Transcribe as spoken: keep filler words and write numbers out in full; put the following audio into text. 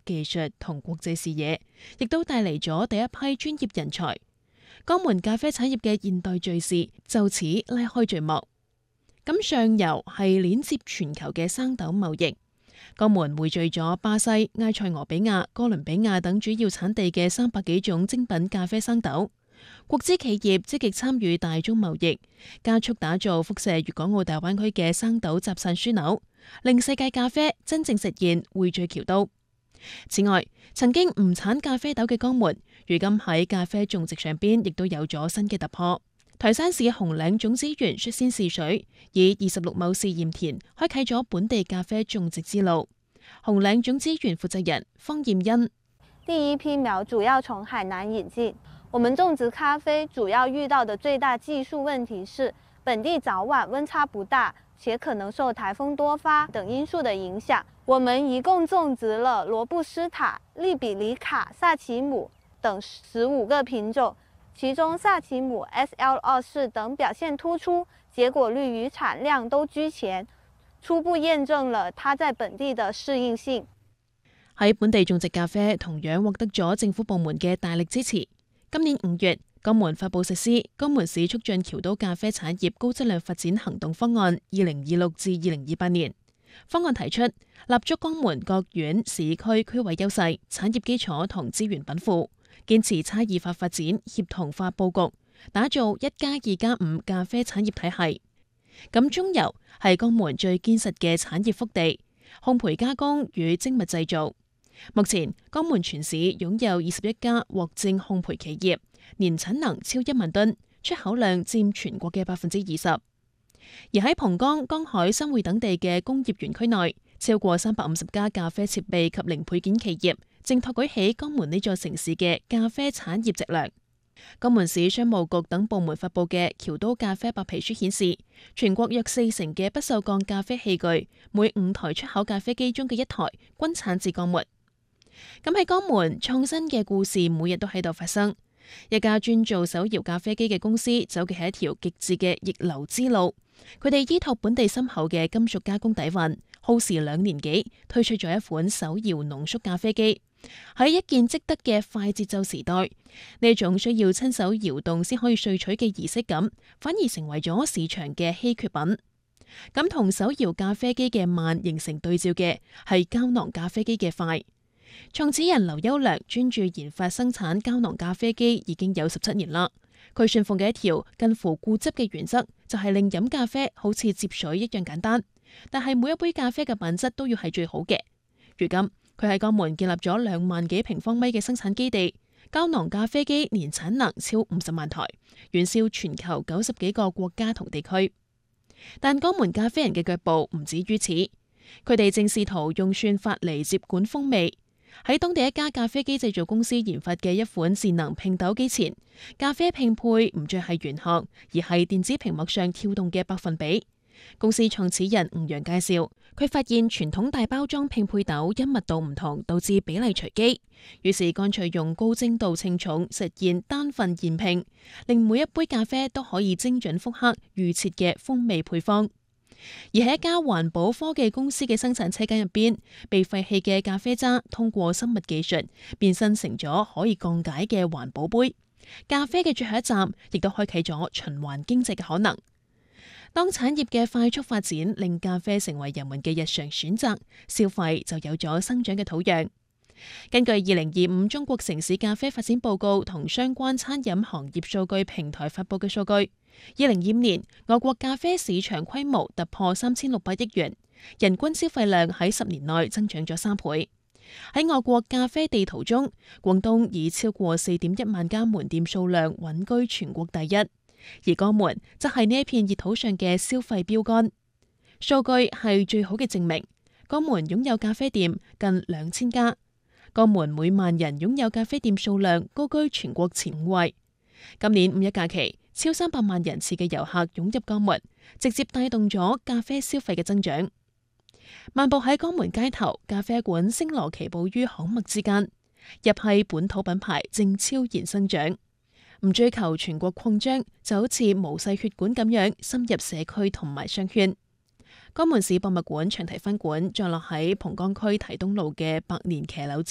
技術同國際視野，亦都帶嚟咗第一批專業人才。江門咖啡產業嘅現代敘事就此拉開序幕。咁上游係鏈接全球嘅生豆貿易，江門匯聚咗巴西、埃塞俄比亞、哥倫比亞等主要產地嘅三百幾種精品咖啡生豆。國資企業積極參與大宗貿易，加速打造輻射粵港澳大灣區嘅生豆集散樞紐，令世界咖啡真正實現匯聚僑都。此外，曾經唔產咖啡豆嘅江門，如今喺咖啡種植上邊亦都有咗新嘅突破。台山市紅嶺種子園率先試水，以二十六畝試驗田開啟咗本地咖啡種植之路。紅嶺種子園負責人方艷欣： 第一批苗主要從海南引進。我們種植咖啡主要遇到的最大技術問題是，本地早晚溫差不大，且可能受颱風多發等因素的影響。我們一共種植了羅布斯塔、利比里卡、薩其姆等十五個品種，其中薩其姆 S L 二四等表現突出，結果率與產量都居前，初步驗證了它在本地的適應性。 喺本地種植咖啡同樣獲得咗政府部門嘅大力支持。今年五月，江門發布實施《江門市促進僑都咖啡產業高質量發展行動方案》二零二六至二零二八年。方案提出立足江門各縣市區區位優勢、產業基礎同資源稟賦，堅持差異化發展、協同化佈局，打造一加二加五咖啡產業體系。咁中游係江門最堅實嘅產業腹地，烘焙加工與精密製造。目前江門全市擁有二十一家獲證烘焙企業，年產能超一萬噸，出口量佔全國嘅百分之二十。而喺蒲崗、江海、新會等地嘅工業園區內，超過三百五十家咖啡設備及零配件企業，正托舉起江門呢座城市嘅咖啡產業脊樑。江門市商務局等部門發佈嘅僑都咖啡白皮書顯示，全國約四成嘅不鏽鋼咖啡器具，每五台出口咖啡機中嘅一台，均產自江門。咁喺江門，創新嘅故事每日都喺度發生。一家專做手搖咖啡機嘅公司走嘅係一條極致嘅逆流之路。佢哋依託本地深厚嘅金屬加工底蘊，耗時兩年幾推出咗一款手搖濃縮咖啡機。喺一鍵即得嘅快節奏時代，呢一種需要親手搖動先可以萃取嘅儀式感，反而成為咗市場嘅稀缺品。咁同手搖咖啡機嘅慢形成對照嘅係膠囊咖啡機嘅快。創始人劉優良專注研發生產膠囊咖啡機已經有十七年啦。佢信奉嘅一條近乎固執嘅原則，就係令飲咖啡好似接水一樣簡單，但係每一杯咖啡嘅品質都要係最好嘅。如今佢喺江門建立咗兩萬幾平方米嘅生產基地，膠囊咖啡機年產能超五十萬台，遠銷全球九十幾個國家同地區。但江門咖啡人嘅腳步唔止於此，佢哋正試圖用算法嚟接管風味。喺當地一家咖啡機製造公司研發嘅一款智能拼豆機前，咖啡拼配唔再係玄學，而係電子屏幕上跳動嘅百分比。公司創始人吳陽介紹，佢發現傳統大包裝拼配豆因密度唔同，導致比例隨機，於是乾脆用高精度稱重實現單份現拼，令每一杯咖啡都可以精準複刻預設嘅風味配方。而喺一家環保科技公司嘅生產車間入邊，被廢棄嘅咖啡渣通過生物技術變身成咗可以降解嘅環保杯。咖啡嘅最後一站，亦都開啟咗循環經濟嘅可能。當產業嘅快速發展令咖啡成為人們嘅日常選擇，消費就有咗生長嘅土壤。根據二零二五中國城市咖啡發展報告同相關餐飲行業數據平台發佈嘅數據，二零二五年我國咖啡市場規模突破三千六百億元，人均消費量喺十年內增長咗三倍。喺我國咖啡地圖中，廣東以超過四點一萬家門店數量穩居全國第一，而江門則係呢一片熱土上嘅消費標杆。數據係最好嘅證明，江門擁有咖啡店近兩千家。江門每萬人擁有咖啡店數量高居全國前五位。今年五一假期，超三百萬人次嘅遊客湧入江門，直接帶動咗咖啡消費嘅增長。漫步喺江門街頭，咖啡館星羅棋布於巷陌之間，日系本土品牌正超然生長。唔追求全國擴張，就好似毛細血管咁樣深入社區同埋商圈。江門市博物館長堤分館坐落喺蒲崗區堤東路嘅百年騎樓之